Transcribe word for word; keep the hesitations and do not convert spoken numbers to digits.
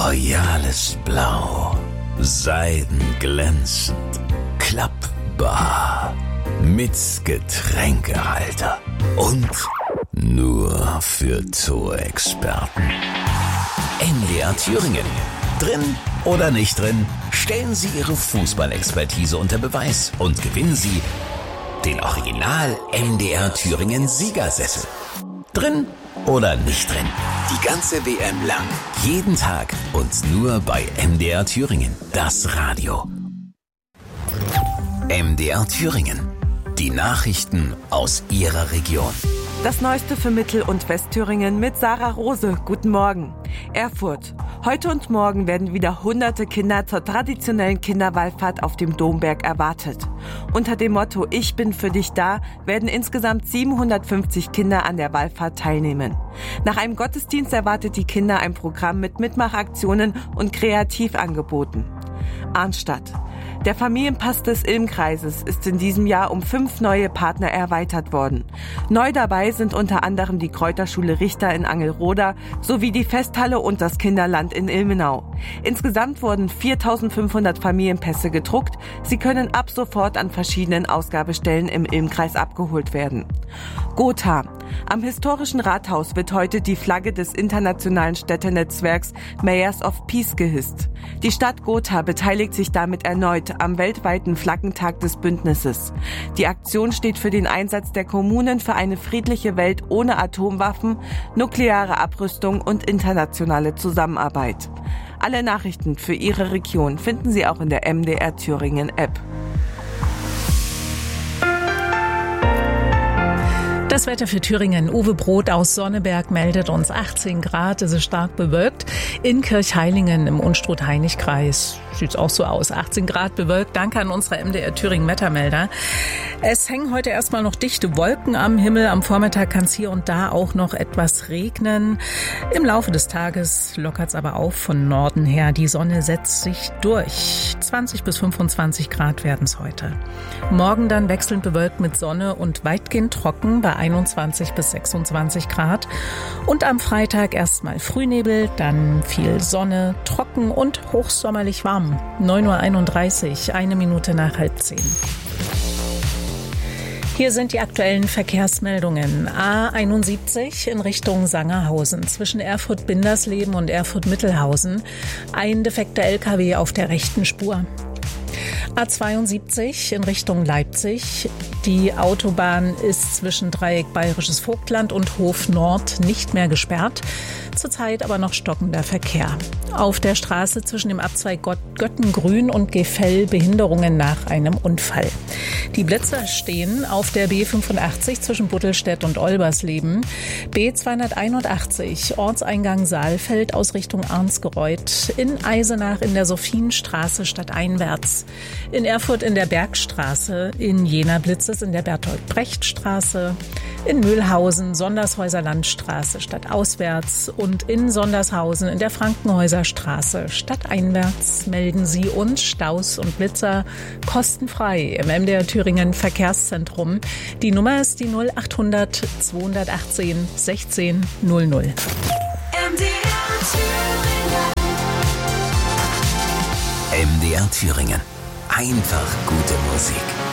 royales Blau, seidenglänzend, klappbar, mit Getränkehalter und nur für Zoo-Experten. M D R Thüringen. Drin oder nicht drin, stellen Sie Ihre Fußballexpertise unter Beweis und gewinnen Sie den Original M D R Thüringen Siegersessel. Drin oder nicht drin, die ganze W M lang, jeden Tag und nur bei M D R Thüringen, das Radio. M D R Thüringen, die Nachrichten aus Ihrer Region. Das Neueste für Mittel- und Westthüringen mit Sarah Rose. Guten Morgen. Erfurt. Heute und morgen werden wieder hunderte Kinder zur traditionellen Kinderwallfahrt auf dem Domberg erwartet. Unter dem Motto Ich bin für dich da werden insgesamt siebenhundertfünfzig Kinder an der Wallfahrt teilnehmen. Nach einem Gottesdienst erwartet die Kinder ein Programm mit Mitmachaktionen und Kreativangeboten. Arnstadt. Der Familienpass des Ilm-Kreises ist in diesem Jahr um fünf neue Partner erweitert worden. Neu dabei sind unter anderem die Kräuterschule Richter in Angelroda sowie die Festhalle und das Kinderland in Ilmenau. Insgesamt wurden viertausendfünfhundert Familienpässe gedruckt. Sie können ab sofort an verschiedenen Ausgabestellen im Ilm-Kreis abgeholt werden. Gotha. Am historischen Rathaus wird heute die Flagge des internationalen Städtenetzwerks Mayors of Peace gehisst. Die Stadt Gotha beteiligt sich damit erneut am weltweiten Flaggentag des Bündnisses. Die Aktion steht für den Einsatz der Kommunen für eine friedliche Welt ohne Atomwaffen, nukleare Abrüstung und internationale Zusammenarbeit. Alle Nachrichten für Ihre Region finden Sie auch in der M D R Thüringen App. Das Wetter für Thüringen. Uwe Broth aus Sonneberg meldet uns achtzehn Grad. Es ist stark bewölkt. In Kirchheilingen im Unstrut-Heinig-Kreis sieht es auch so aus. achtzehn Grad bewölkt. Danke an unsere M D R Thüringen Wettermelder. Es hängen heute erstmal noch dichte Wolken am Himmel. Am Vormittag kann es hier und da auch noch etwas regnen. Im Laufe des Tages lockert es aber auf von Norden her. Die Sonne setzt sich durch. zwanzig bis fünfundzwanzig Grad werden es heute. Morgen dann wechselnd bewölkt mit Sonne und weitgehend trocken bei einundzwanzig bis sechsundzwanzig Grad. Und am Freitag erstmal Frühnebel, dann viel Sonne, trocken und hochsommerlich warm. neun Uhr einunddreißig, eine Minute nach halb zehn. Hier sind die aktuellen Verkehrsmeldungen. A einundsiebzig in Richtung Sangerhausen zwischen Erfurt-Bindersleben und Erfurt-Mittelhausen. Ein defekter L K W auf der rechten Spur. A zweiundsiebzig in Richtung Leipzig. Die Autobahn ist zwischen Dreieck Bayerisches Vogtland und Hof Nord nicht mehr gesperrt. Zurzeit aber noch stockender Verkehr. Auf der Straße zwischen dem Abzweig Göttengrün und Gefell Behinderungen nach einem Unfall. Die Blitzer stehen auf der B fünfundachtzig zwischen Buttelstedt und Olbersleben. B zweihunderteinundachtzig Ortseingang Saalfeld aus Richtung Arnsgereuth. In Eisenach in der Sophienstraße stadteinwärts. In Erfurt in der Bergstraße. In Jena blitzt es in der Bertolt-Brecht-Straße. In Mühlhausen Sondershäuser Landstraße stadtauswärts. Und in Sondershausen in der Frankenhäuser Straße stadteinwärts melden Sie uns Staus und Blitzer kostenfrei im M D R Thüringen Verkehrszentrum. Die Nummer ist die null achthundert zweihundertachtzehn sechzehn null null. M D R Thüringen. M D R Thüringen. Einfach gute Musik.